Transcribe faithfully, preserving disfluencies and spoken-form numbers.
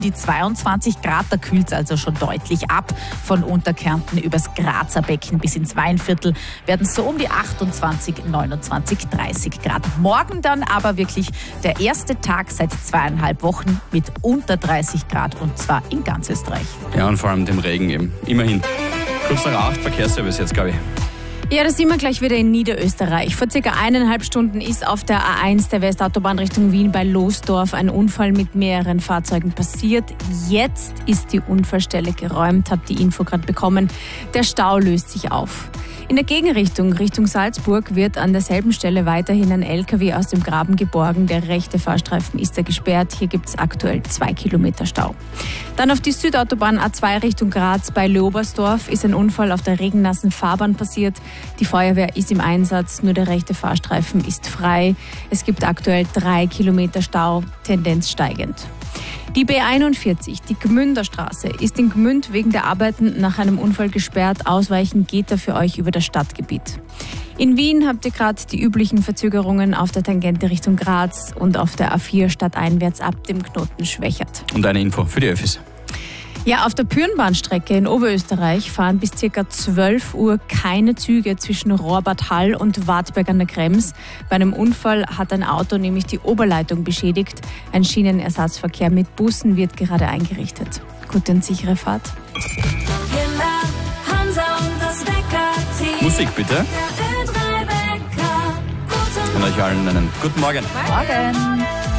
die zweiundzwanzig Grad, da kühlt es also schon deutlich ab. Von Unterkärnten übers Grazer Becken bis ins Weinviertel werden es so um die achtundzwanzig, neunundzwanzig, dreißig Grad. Morgen dann aber wirklich der erste Tag seit zweieinhalb Wochen mit unter dreißig Grad und zwar in ganz Österreich. Ja, und vor allem dem Regen eben. Immerhin. Kurz nach acht, Verkehrsservice jetzt, glaube ich. Ja, das sind wir gleich wieder in Niederösterreich. Vor circa eineinhalb Stunden ist auf der A eins der Westautobahn Richtung Wien bei Losdorf ein Unfall mit mehreren Fahrzeugen passiert. Jetzt ist die Unfallstelle geräumt, habe die Info gerade bekommen. Der Stau löst sich auf. In der Gegenrichtung, Richtung Salzburg, wird an derselben Stelle weiterhin ein L K W aus dem Graben geborgen. Der rechte Fahrstreifen ist da gesperrt. Hier gibt es aktuell zwei Kilometer Stau. Dann auf die Südautobahn A zwei Richtung Graz bei Leobersdorf ist ein Unfall auf der regennassen Fahrbahn passiert. Die Feuerwehr ist im Einsatz, nur der rechte Fahrstreifen ist frei. Es gibt aktuell drei Kilometer Stau, Tendenz steigend. Die B einundvierzig, die Gmünder Straße, ist in Gmünd wegen der Arbeiten nach einem Unfall gesperrt. Ausweichen geht da für euch über das Stadtgebiet. In Wien habt ihr gerade die üblichen Verzögerungen auf der Tangente Richtung Graz und auf der A vier stadteinwärts ab dem Knoten Schwächert. Und eine Info für die Öffis. Ja, auf der Pürenbahnstrecke in Oberösterreich fahren bis ca. zwölf Uhr keine Züge zwischen Rohrbad Hall und Wartberg an der Krems. Bei einem Unfall hat ein Auto nämlich die Oberleitung beschädigt. Ein Schienenersatzverkehr mit Bussen wird gerade eingerichtet. Gute und sichere Fahrt. Musik bitte. Und euch allen einen guten Morgen. Morgen.